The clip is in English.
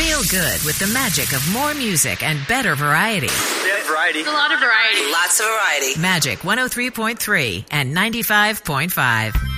Feel good with the magic of more music and better variety. We have variety. A lot of variety. Lots of variety. Magic 103.3 and 95.5.